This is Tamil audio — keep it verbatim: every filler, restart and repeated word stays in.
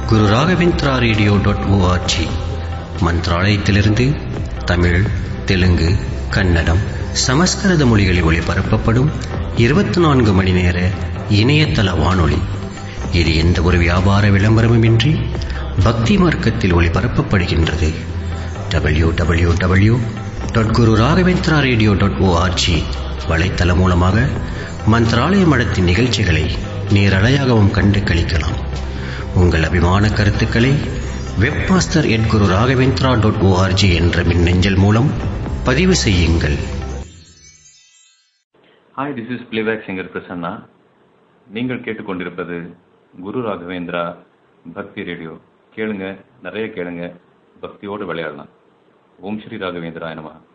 குரு ராகவேந்திரா ரேடியோ டாட் ஓஆர்ஜி மந்த்ராலயத்திலிருந்து தமிழ், தெலுங்கு, கன்னடம், சமஸ்கிருத மொழிகளில் ஒளிபரப்பப்படும் இருபத்தி நான்கு மணி நேர இணையதள வானொலி. இது எந்த ஒரு வியாபார விளம்பரமுமின்றி பக்தி மார்க்கத்தில் ஒளிபரப்பப்படுகின்றது. டபிள்யூ டபிள்யூ டபிள்யூ டாட் குரு ராகவேந்திரா ரேடியோ டாட் ஓஆர்ஜி வலைத்தளம் மூலமாக மந்த்ராலய மடத்தின் நிகழ்ச்சிகளை நேரலையாகவும் கண்டு கழிக்கலாம். உங்கள் அபிமான கருத்துக்களை வெப்மாஸ்டர் எட் குரு ராகவேந்திரா டாட் ஓஆர்ஜி என்ற மின்னஞ்சல் மூலம் பதிவு செய்யுங்கள். Hi, this is playback singer Prasanna. நீங்கள் கேட்டுக்கொண்டிருப்பது குரு ராகவேந்திரா பக்தி ரேடியோ. கேளுங்க, நிறைய கேளுங்க, பக்தியோடு விளையாடலாம். ஓம் ஸ்ரீ ராகவேந்திரா நமஹ.